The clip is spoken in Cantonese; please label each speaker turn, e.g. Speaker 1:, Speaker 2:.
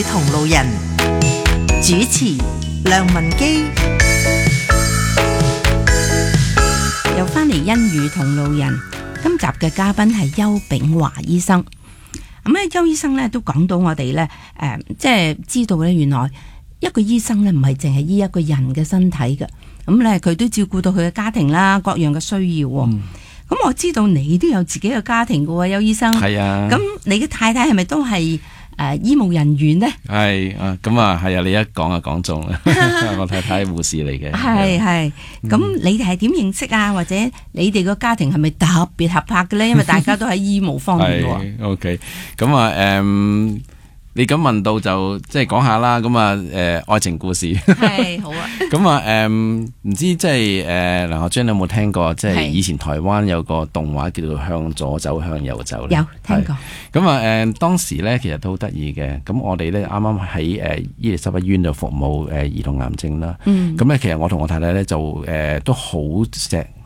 Speaker 1: 同路人，主持梁文基。
Speaker 2: 又翻嚟欣語同路人，今集嘅嘉賓係邱炳華醫生。咁咧，邱醫生咧都講到我哋咧，即係知道咧，原來一個醫生咧唔係淨係醫一個人嘅身體嘅，咁咧佢都照顧到佢嘅家庭啦，各樣嘅需要。咁我知道你都有自己嘅家庭嘅喎，邱醫生。
Speaker 3: 係啊。
Speaker 2: 咁你嘅太太係咪都係醫務人員呢？
Speaker 3: 係啊，咁啊係啊，你一講就講中啦。我太太係護士嚟嘅。
Speaker 2: 係。咁你哋係點認識啊？或者你哋個家庭係咪特別合拍嘅咧？因為大家都喺醫務方面喎。
Speaker 3: 係 OK， 咁啊你咁問到就即係講下啦，咁啊愛情故事
Speaker 2: 係好啊。
Speaker 3: 咁啊唔知即係梁學章你有冇聽過？即係以前台灣有個動畫叫做《向左走向右走》咧。
Speaker 2: 有聽過。
Speaker 3: 咁啊當時咧其實都好得意嘅。咁我哋咧啱啱喺伊利沙伯醫院度服務兒童癌症啦。咁咧其實我同我太太咧就都好錫